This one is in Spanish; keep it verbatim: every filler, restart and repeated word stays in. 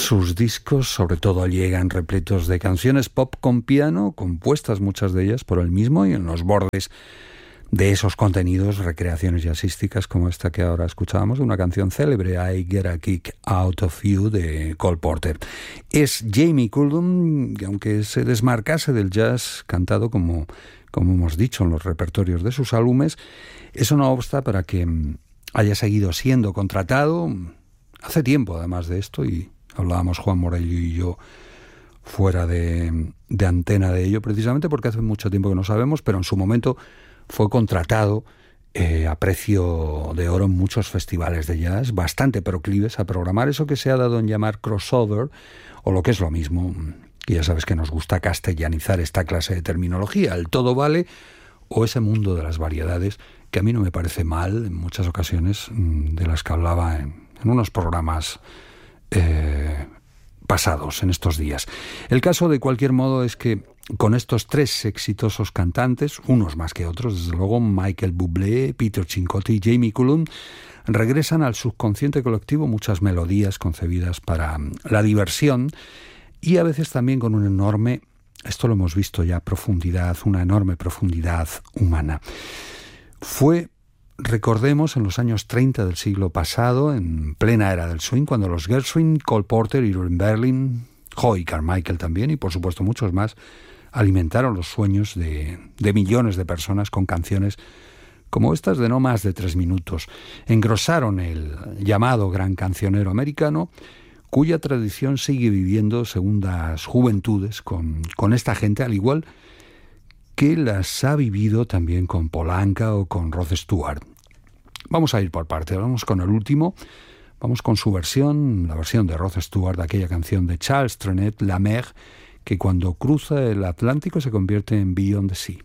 Sus discos sobre todo llegan repletos de canciones pop con piano, compuestas muchas de ellas por él mismo y en los bordes de esos contenidos, recreaciones jazzísticas como esta que ahora escuchábamos, una canción célebre, I Get a Kick Out of You, de Cole Porter. Es Jamie Cullum, que aunque se desmarcase del jazz cantado, como, como hemos dicho, en los repertorios de sus álbumes, eso no obsta para que haya seguido siendo contratado hace tiempo, además de esto, y hablábamos Juan Morello y yo fuera de, de antena de ello, precisamente porque hace mucho tiempo que no sabemos, pero en su momento fue contratado eh, a precio de oro en muchos festivales de jazz, bastante proclives a programar eso que se ha dado en llamar crossover, o lo que es lo mismo, que ya sabes que nos gusta castellanizar esta clase de terminología, el todo vale o ese mundo de las variedades, que a mí no me parece mal en muchas ocasiones, de las que hablaba en, en unos programas eh, pasados, en estos días. El caso, de cualquier modo, es que con estos tres exitosos cantantes, unos más que otros, desde luego, Michael Bublé, Peter Cincotti y Jamie Cullum, regresan al subconsciente colectivo muchas melodías concebidas para la diversión y a veces también con una enorme, esto lo hemos visto ya, profundidad, una enorme profundidad humana. Fue, recordemos, en los años treinta del siglo pasado, en plena era del swing, cuando los Gershwin, Cole Porter, Irving Berlin, Hoy Carmichael también, y por supuesto muchos más, alimentaron los sueños de, de millones de personas con canciones como estas de no más de tres minutos. Engrosaron el llamado gran cancionero americano, cuya tradición sigue viviendo segundas juventudes con, con esta gente, al igual que las ha vivido también con Polanca o con Rod Stewart. Vamos a ir por partes, vamos con el último, vamos con su versión, la versión de Rod Stewart de aquella canción de Charles Trenet, La Mer, que cuando cruza el Atlántico se convierte en Beyond the Sea.